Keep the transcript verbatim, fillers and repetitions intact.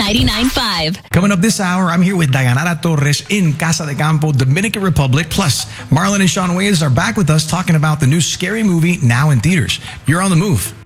ninety-nine point five. Coming up this hour, I'm here with Dayanara Torres in Casa de Campo, Dominican Republic. Plus, Marlon and Sean Wayes are back with us talking about the new Scary Movie now in theaters. You're on the move.